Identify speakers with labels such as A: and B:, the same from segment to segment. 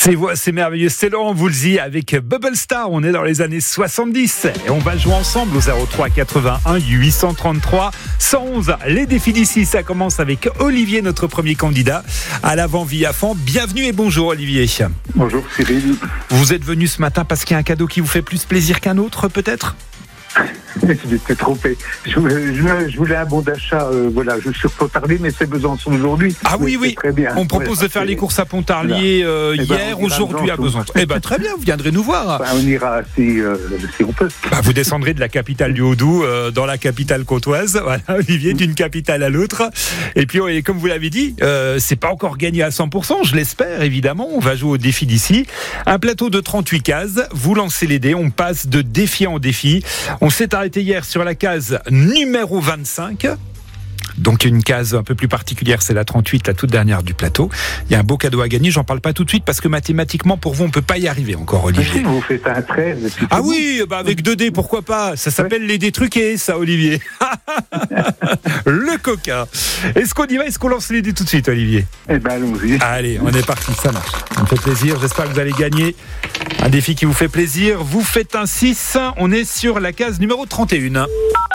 A: C'est merveilleux, c'est Laurent Voulzy avec Bubble Star. On est dans les années 70 et on va jouer ensemble au 03 81 833 111. Les défis d'ici, ça commence avec Olivier, notre premier candidat à l'avant vie à fond. Bienvenue et bonjour Olivier.
B: Bonjour Cyril.
A: Vous êtes venu ce matin parce qu'il y a un cadeau qui vous fait plus plaisir qu'un autre peut-être ?
B: Je m'étais trompé. Je voulais un bon d'achat. Voilà, je suis retardé, mais c'est Besançon aujourd'hui.
A: Ah oui.
B: Très bien.
A: On propose de faire les courses à Pontarlier hier, aujourd'hui à Besançon. Très bien, vous viendrez nous voir.
B: On ira si on peut.
A: Vous descendrez de la capitale du Haut-Doubs dans la capitale côtoise. Voilà, Olivier, d'une capitale à l'autre. Et puis, comme vous l'avez dit, c'est pas encore gagné à 100%, je l'espère, évidemment. On va jouer au défi d'ici. Un plateau de 38 cases. Vous lancez les dés, on passe de défi en défi. On s'est arrêté hier sur la case numéro 25. Donc une case un peu plus particulière, c'est la 38, la toute dernière du plateau. Il y a un beau cadeau à gagner, j'en parle pas tout de suite parce que mathématiquement pour vous on peut pas y arriver encore Olivier.
B: Vous faites un 13.
A: Ah oui, avec 2 dés, pourquoi pas. Ça s'appelle les dés truqués ça Olivier. Le coquin. Est-ce qu'on y va, est-ce qu'on lance les dés tout de suite Olivier ?
B: Allons-y.
A: Allez, on est parti, ça marche. Ça me fait plaisir, j'espère que vous allez gagner un défi qui vous fait plaisir. Vous faites un 6, on est sur la case numéro 31.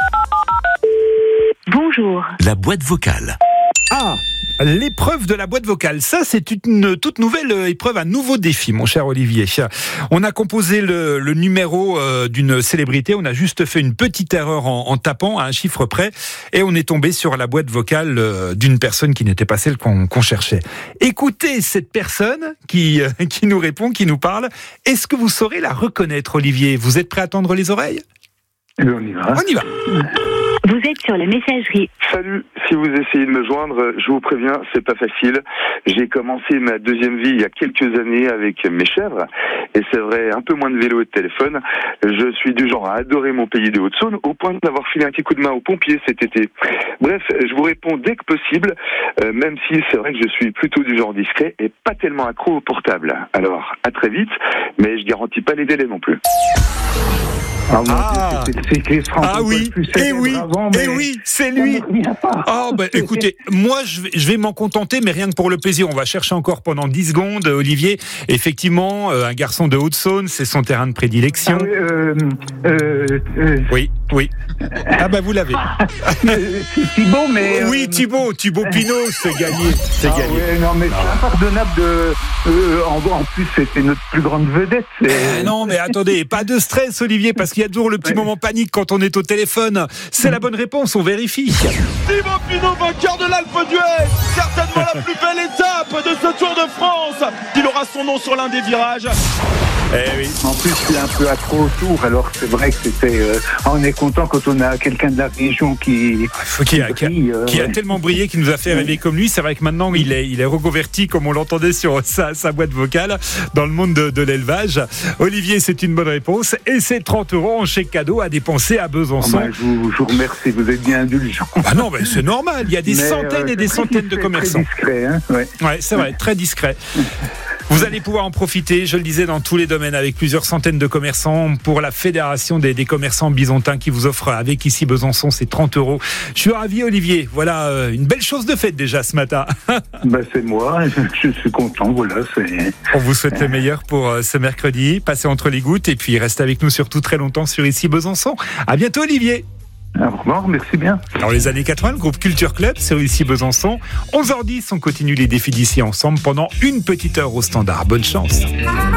C: Bonjour.
D: La boîte vocale.
A: Ah, l'épreuve de la boîte vocale. Ça, c'est une toute nouvelle épreuve, un nouveau défi, mon cher Olivier. On a composé le numéro d'une célébrité. On a juste fait une petite erreur en tapant à un chiffre près. Et on est tombé sur la boîte vocale d'une personne qui n'était pas celle qu'on cherchait. Écoutez cette personne qui nous répond, qui nous parle. Est-ce que vous saurez la reconnaître, Olivier ? Vous êtes prêt à tendre les oreilles ?
B: On y va.
A: On y va.
C: Vous êtes sur la messagerie.
E: Salut, si vous essayez de me joindre, je vous préviens, c'est pas facile. J'ai commencé ma deuxième vie il y a quelques années avec mes chèvres, et c'est vrai, un peu moins de vélo et de téléphone. Je suis du genre à adorer mon pays de Haute-Saône, au point d'avoir filé un petit coup de main aux pompiers cet été. Bref, je vous réponds dès que possible, même si c'est vrai que je suis plutôt du genre discret et pas tellement accro au portable. Alors, à très vite, mais je garantis pas les délais non plus.
A: Ah oui, c'est lui. Écoutez, moi je vais m'en contenter, mais rien que pour le plaisir. On va chercher encore pendant 10 secondes, Olivier. Effectivement, un garçon de Haute-Saône, c'est son terrain de prédilection. Oui. Vous l'avez.
B: Thibaut, mais...
A: Oui, Thibaut Pinot, c'est gagné.
B: Non, mais c'est impardonnable en plus, c'était notre plus grande vedette.
A: Non, mais attendez, pas de stress, Olivier, parce qu'il y a toujours le petit moment panique quand on est au téléphone. C'est la bonne réponse, on vérifie.
F: Thibaut Pinot, vainqueur de l'Alpe d'Huez, certainement la plus belle étape de ce Tour de France. Il aura son nom sur l'un des virages.
A: Eh oui.
B: En plus, il est un peu accro au Tour, alors c'est vrai que c'était... on est content quand on a quelqu'un de la région qui
A: a tellement brillé, qui nous a fait rêver comme lui. C'est vrai que maintenant, il est reconverti, comme on l'entendait sur sa boîte vocale, dans le monde de l'élevage. Olivier, c'est une bonne réponse. Et c'est 30 € en chèque cadeau à dépenser à Besançon.
B: Je vous remercie, vous êtes bien indulgent.
A: Non, mais c'est normal. Il y a des centaines et des centaines de commerçants.
B: Très discret, hein.
A: Ouais, c'est vrai, très discret. Vous allez pouvoir en profiter, je le disais, dans tous les domaines, avec plusieurs centaines de commerçants pour la Fédération des commerçants bisontins qui vous offre avec ici Besançon, c'est 30 €. Je suis ravi, Olivier. Voilà, une belle chose de faite déjà ce matin.
B: C'est moi, je suis content. Voilà,
A: On vous souhaite le meilleur pour ce mercredi. Passez entre les gouttes et puis restez avec nous surtout très longtemps sur ici Besançon. À bientôt, Olivier.
B: Au revoir, merci bien.
A: Dans les années 80, le groupe Culture Club sur ici Besançon. 11h10, on continue les défis d'ici ensemble pendant une petite heure au standard. Bonne chance.